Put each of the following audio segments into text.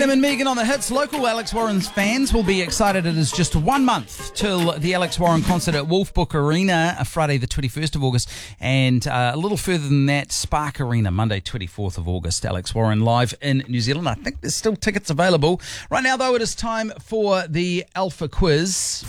Adam and Megan on the hits. Local Alex Warren's fans will be excited. It is just 1 month till the Alex Warren concert at Wolfbrook Arena, Friday the 21st of August, and a little further than that, Spark Arena, Monday 24th of August. Alex Warren live in New Zealand. I think there's still tickets available. Right now, though, it is time for the Alpha Quiz.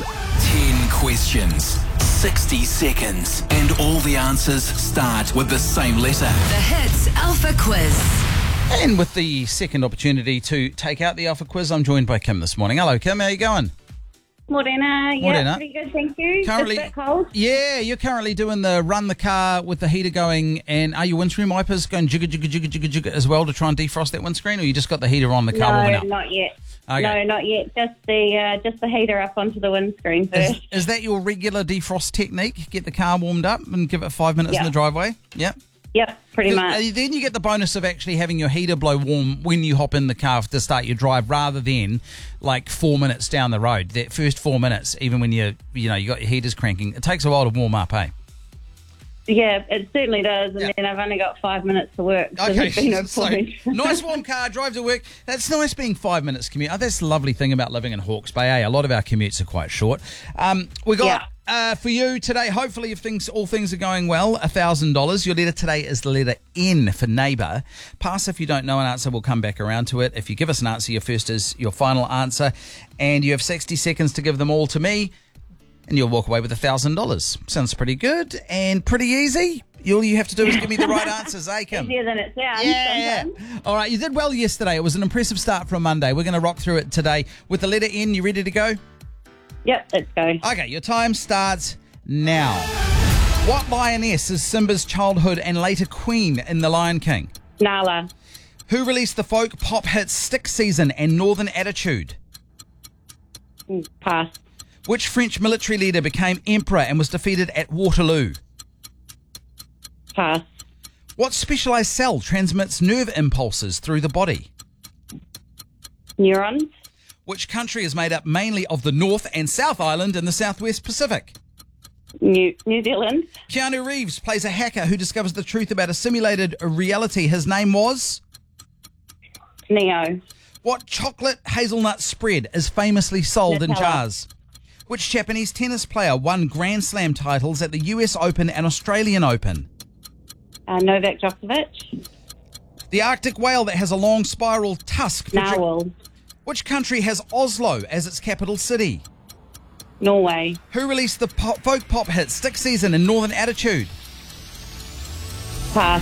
10 questions, 60 seconds, and all the answers start with the same letter. The Hits Alpha Quiz. And with the second opportunity to take out the Alpha Quiz, I'm joined by Kim this morning. Hello, Kim. How are you going? Morena, yeah, Morena. pretty good, thank you. Currently, Just a bit cold. Yeah, you're currently doing the run the car with the heater going, and are your windscreen wipers going jigga jigga jigga jigga jigga as well to try and defrost that windscreen, or you just got the heater on the car warming No, up? not yet. Okay. No, not yet. Just the heater up onto the windscreen first. Is that your regular defrost technique? Get the car warmed up and give it 5 minutes in Yeah. the driveway? Yep. Yep, pretty much. Then you get the bonus of actually having your heater blow warm when you hop in the car to start your drive, rather than like 4 minutes down the road. That first 4 minutes, even when you got your heaters cranking, it takes a while to warm up, eh? Yeah, it certainly does. And Yeah. then I've only got 5 minutes to work. So Okay, there's been no so point. nice warm car, drive to work. That's nice being 5 minutes commute. Oh, that's the lovely thing about living in Hawke's Bay, eh? A lot of our commutes are quite short. We got for you today, hopefully if all things are going well, $1,000. Your letter today is the letter N for neighbour. Pass if you don't know an answer, we'll come back around to it. If you give us an answer, your first is your final answer. And you have 60 seconds to give them all to me. And you'll walk away with $1,000. Sounds pretty good and pretty easy. All you have to do is give me the right answers, eh, Kim? Easier than it sounds. Yeah. Sometimes. All right, you did well yesterday. It was an impressive start for a Monday. We're going to rock through it today. With the letter N, you ready to go? Yep, let's go. Okay, your time starts now. What lioness is Simba's childhood and later queen in The Lion King? Nala. Who released the folk pop hits Stick Season and Northern Attitude? Pass. Which French military leader became emperor and was defeated at Waterloo? Pass. What specialised cell transmits nerve impulses through the body? Neurons. Which country is made up mainly of the North and South Island in the Southwest Pacific? New Zealand. Keanu Reeves plays a hacker who discovers the truth about a simulated reality. His name was? Neo. What chocolate hazelnut spread is famously sold in Nutella. jars? Which Japanese tennis player won Grand Slam titles at the US Open and Australian Open? Novak Djokovic. The Arctic whale that has a long spiral tusk. Narwhal. Which country has Oslo as its capital city? Norway. Who released the folk pop hit Stick Season and Northern Attitude? Pass.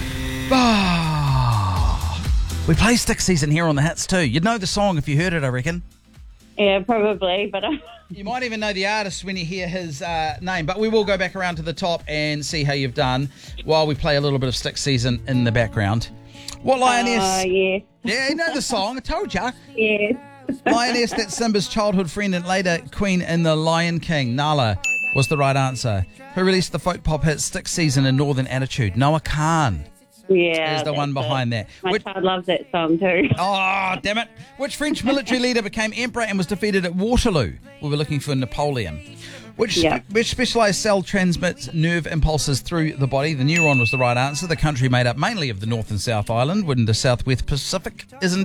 We play Stick Season here on the hits too. You'd know the song if you heard it, I reckon. Yeah, probably, but You might even know the artist when you hear his name, but we will go back around to the top and see how you've done while we play a little bit of Stick Season in the background. What lioness? yeah. Yeah, you know the song. I told ya. Yes. Lioness, that's Simba's childhood friend and later queen in The Lion King. Nala was the right answer. Who released the folk pop hit Stick Season and Northern Attitude? Noah Khan Yeah. is the one that's behind it. that. My child loves that song too. Oh, damn it. Which French military leader became emperor and was defeated at Waterloo? We were looking for Napoleon. Which specialised cell transmits nerve impulses through the body? The neuron was the right answer. The country made up mainly of the North and South Island, when the Southwest Pacific is